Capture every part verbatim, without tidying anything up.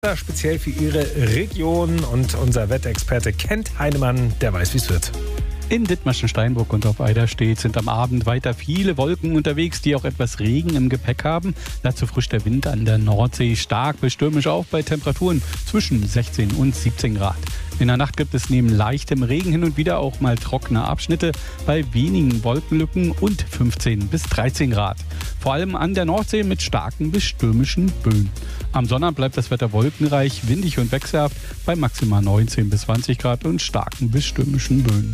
Speziell für Ihre Region, und unser Wetterexperte Kent Heinemann, der weiß, wie es wird. In Dithmarschen, Steinburg und auf Eiderstedt sind am Abend weiter viele Wolken unterwegs, die auch etwas Regen im Gepäck haben. Dazu frischt der Wind an der Nordsee stark bis stürmisch auf bei Temperaturen zwischen sechzehn und siebzehn Grad. In der Nacht gibt es neben leichtem Regen hin und wieder auch mal trockene Abschnitte bei wenigen Wolkenlücken und fünfzehn bis dreizehn Grad. Vor allem an der Nordsee mit starken bis stürmischen Böen. Am Sonnabend bleibt das Wetter wolkenreich, windig und wechselhaft bei maximal neunzehn bis zwanzig Grad und starken bis stürmischen Böen.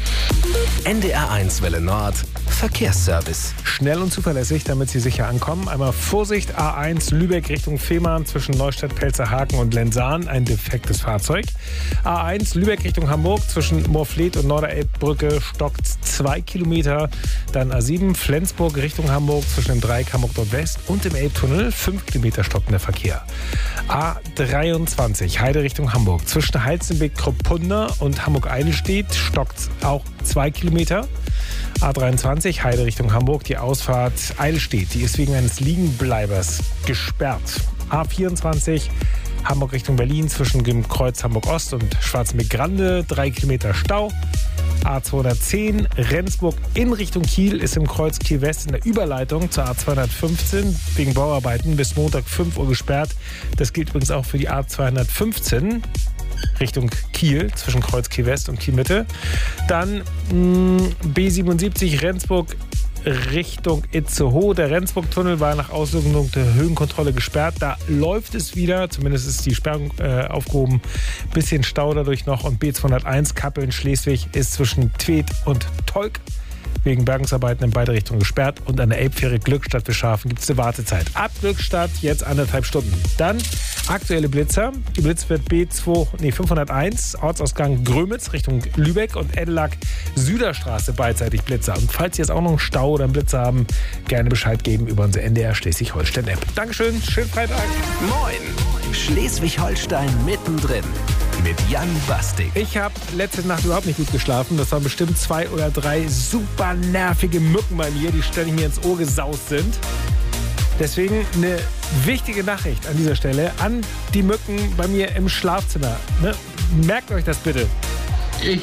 N D R eins Welle Nord Verkehrsservice. Schnell und zuverlässig, damit Sie sicher ankommen. Einmal Vorsicht, A eins Lübeck Richtung Fehmarn zwischen Neustadt, Pelzerhaken und Lensahn, ein defektes Fahrzeug. A eins Lübeck Richtung Hamburg zwischen Moorfleet und Norderelbbrücke stockt zwei Kilometer. Dann A sieben Flensburg Richtung Hamburg zwischen dem Dreieck Hamburg Nordwest und dem Elbtunnel, fünf Kilometer stockender Verkehr. A dreiundzwanzig Heide Richtung Hamburg zwischen Heizenbeck-Kroppunder und Hamburg-Eidelstedt stockt auch zwei Kilometer. A dreiundzwanzig Heide Richtung Hamburg, die Ausfahrt Eidelstedt, die ist wegen eines Liegenbleibers gesperrt. A vierundzwanzig Hamburg Richtung Berlin zwischen dem Kreuz Hamburg Ost und Schwarzenbeck-Grande, drei Kilometer Stau. A zweihundertzehn Rendsburg in Richtung Kiel ist im Kreuz Kiel West in der Überleitung zur A zweihundertfünfzehn wegen Bauarbeiten bis Montag fünf Uhr gesperrt. Das gilt übrigens auch für die A zweihundertfünfzehn Richtung Kiel, zwischen Kreuz Kiel West und Kiel Mitte. Dann mh, B siebenundsiebzig Rendsburg Richtung Itzehoe. Der Rendsburg-Tunnel war nach Auslösung der Höhenkontrolle gesperrt. Da läuft es wieder, zumindest ist die Sperrung äh, aufgehoben. Bisschen Stau dadurch noch. Und B zweihunderteins Kappeln-Schleswig ist zwischen Tweed und Tolk wegen Bergungsarbeiten in beide Richtungen gesperrt. Und an der Elbfähre Glückstadt bis Schafen gibt es eine Wartezeit. Ab Glückstadt jetzt anderthalb Stunden. Dann aktuelle Blitzer. Die Blitz wird B zwei, nee, fünfhunderteins, Ortsausgang Grömitz Richtung Lübeck und Edelag Süderstraße beidseitig Blitzer. Und falls Sie jetzt auch noch einen Stau oder einen Blitzer haben, gerne Bescheid geben über unsere N D R Schleswig-Holstein-App. Dankeschön, schönen Freitag. Moin, Schleswig-Holstein mittendrin mit Jan Bastik. Ich habe letzte Nacht überhaupt nicht gut geschlafen. Das waren bestimmt zwei oder drei super nervige Mücken bei mir, die ständig mir ins Ohr gesaust sind. Deswegen eine wichtige Nachricht an dieser Stelle an die Mücken bei mir im Schlafzimmer. Ne? Merkt euch das bitte. Ich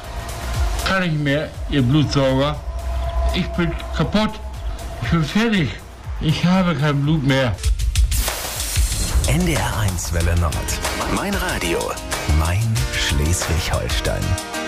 kann nicht mehr, ihr Blutsauger. Ich bin kaputt. Ich bin fertig. Ich habe kein Blut mehr. N D R eins Welle Nord. Mein Radio. Mein Schleswig-Holstein.